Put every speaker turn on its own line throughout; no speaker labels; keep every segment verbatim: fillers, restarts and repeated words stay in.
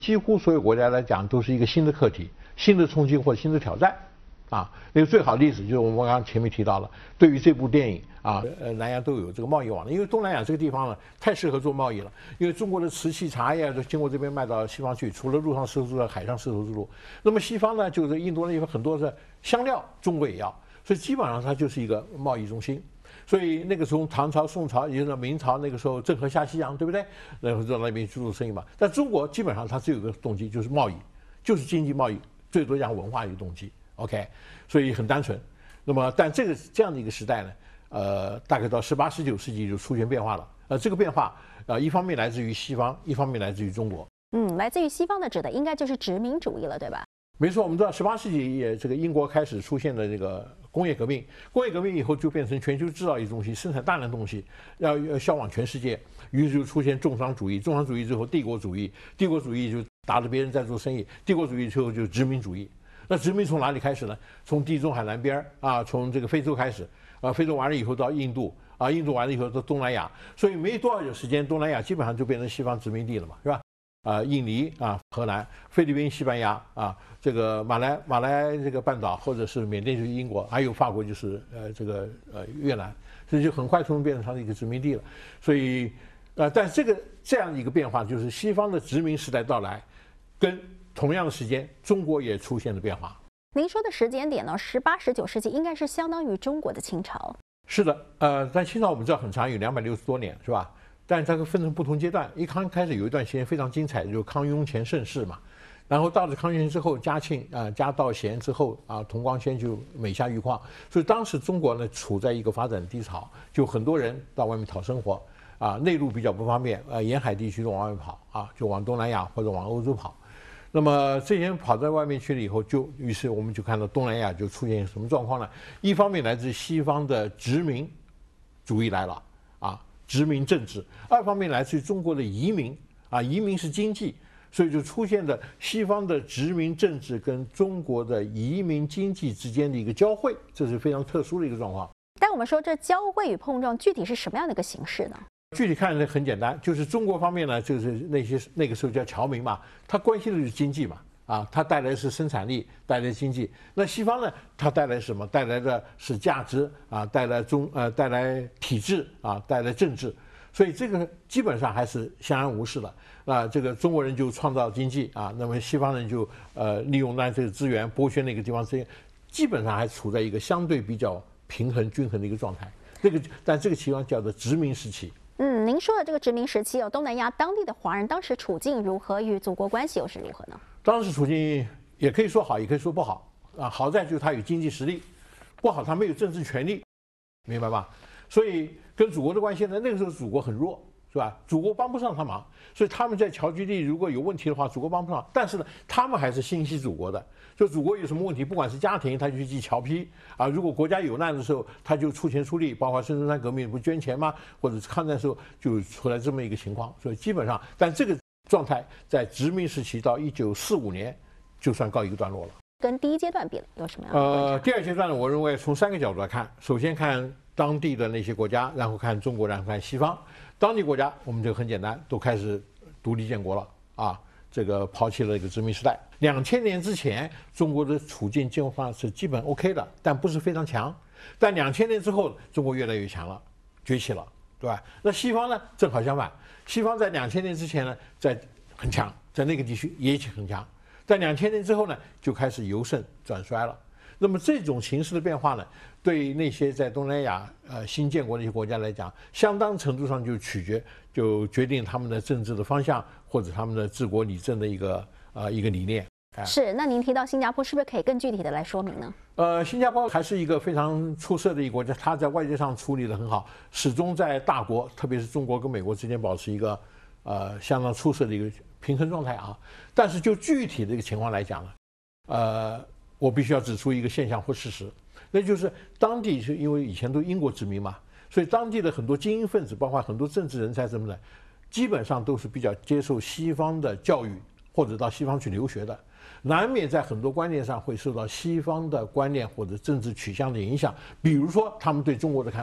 几乎所有国家来讲都是一个新的课题、新的冲击或新的挑战。啊，那个最好的例子就是我们刚刚前面提到了，对于这部电影啊，呃，南洋都有这个贸易网络，因为东南亚这个地方呢太适合做贸易了，因为中国的瓷器、茶叶都经过这边卖到西方去，除了陆上丝绸之路、海上丝绸之路，那么西方呢就是印度那地方很多的香料，中国也要，所以基本上它就是一个贸易中心。所以那个时候唐朝、宋朝，也就是明朝那个时候郑和下西洋，对不对？然后到那边去做生意嘛。但中国基本上它只有一个动机，就是贸易，就是经济贸易，最多讲文化一个动机。OK， 所以很单纯。那么，但这个这样的一个时代呢，呃，大概到十八、十九世纪就出现变化了。呃，这个变化，呃，一方面来自于西方，一方面来自于中国。
嗯，来自于西方的指的应该就是殖民主义了，对吧？
没错，我们知道十八世纪也这个英国开始出现了这个工业革命，工业革命以后就变成全球制造业中心，生产大量东西，要要销往全世界，于是就出现重商主义，重商主义之后帝国主义，帝国主义就打着别人在做生意，帝国主义之后就殖民主义。那殖民从哪里开始呢？从地中海南边啊，从这个非洲开始啊，非洲完了以后到印度啊，印度完了以后到东南亚，所以没多少时间，东南亚基本上就变成西方殖民地了嘛，是吧？啊，印尼啊，荷兰、菲律宾、西班牙啊，这个马来马来这个半岛或者是缅甸就是英国，还有法国就是呃这个呃越南，所以就很快从变成它的一个殖民地了。所以呃，但这个这样的一个变化，就是西方的殖民时代到来，跟同样的时间，中国也出现了变化。
您说的时间点呢，十八、十九世纪应该是相当于中国的清朝。
是的，呃，但清朝我们知道很长，有两百六十多年，是吧？但它分成不同阶段。一刚开始有一段时间非常精彩，就是康雍乾盛世嘛。然后到了康雍乾之后，嘉庆啊、呃、嘉道咸之后啊，同光宣就美下愈况。所以当时中国呢处在一个发展低潮，就很多人到外面讨生活啊，内陆比较不方便，呃，沿海地区都往外跑啊，就往东南亚或者往欧洲跑。那么这些人跑在外面去了以后，就于是我们就看到东南亚就出现什么状况呢？一方面来自西方的殖民主义来了啊，殖民政治；二方面来自于中国的移民啊，移民是经济，所以就出现了西方的殖民政治跟中国的移民经济之间的一个交汇，这是非常特殊的一个状况。
但我们说这交汇与碰撞具体是什么样的一个形式呢？
具体看来很简单，就是中国方面呢，就是那些那个时候叫侨民嘛，他关心的就是经济嘛，啊，他带来的是生产力，带来经济。那西方呢，它带来什么？带来的是价值啊，带来中呃带来体制啊，带来政治。所以这个基本上还是相安无事的啊。这个中国人就创造经济啊，那么西方人就呃利用那这个资源剥削那个地方资源，基本上还处在一个相对比较平衡均衡的一个状态。这个但这个情况叫做殖民时期。
嗯，您说的这个殖民时期，有东南亚当地的华人当时处境如何，与祖国关系又是如何呢？
当时处境也可以说好，也可以说不好啊。好在就是他有经济实力，不好他没有政治权利，明白吧？所以跟祖国的关系呢，那个时候祖国很弱，是吧？祖国帮不上他忙，所以他们在侨居地如果有问题的话，祖国帮不上。但是呢，他们还是心系祖国的。就祖国有什么问题，不管是家庭，他就去寄侨批啊；如果国家有难的时候，他就出钱出力，包括孙中山革命不捐钱吗？或者是抗战时候就出来这么一个情况。所以基本上，但这个状态在殖民时期到一九四五年就算告一个段落了。
跟第一阶段比有什么样的观察？
呃，第二阶段呢，我认为从三个角度来看，首先看当地的那些国家，然后看中国，然后看西方。当地国家我们就很简单，都开始独立建国了啊。这个抛弃了一个殖民时代。两千年之前，中国的处境基本上是基本 OK 的，但不是非常强。但两千年之后，中国越来越强了，崛起了，对吧？那西方呢，正好相反。西方在两千年之前呢，在很强，在那个地区也很强。在两千年之后呢，就开始由盛转衰了。那么这种形势的变化呢，对那些在东南亚呃新建国的一些国家来讲，相当程度上就取决就决定他们的政治的方向或者他们的治国理政的一个呃一个理念。
是，那您提到新加坡，是不是可以更具体的来说明呢？
呃，新加坡还是一个非常出色的一个国家，它在外交上处理得很好，始终在大国，特别是中国跟美国之间保持一个呃相当出色的一个平衡状态啊。但是就具体的一个情况来讲呢，呃。我必须要指出一个现象或事实，那就是当地是因为以前都英国殖民嘛，所以当地的很多精英分子，包括很多政治人才什么的，基本上都是比较接受西方的教育或者到西方去留学的，难免在很多观念上会受到西方的观念或者政治取向的影响。比如说他们对中国的看法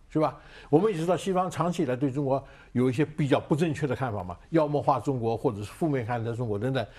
是吧？我们也知道西方长期以来对中国有一些比较不正确的看法嘛，妖魔化中国或者是负面看待中国等等。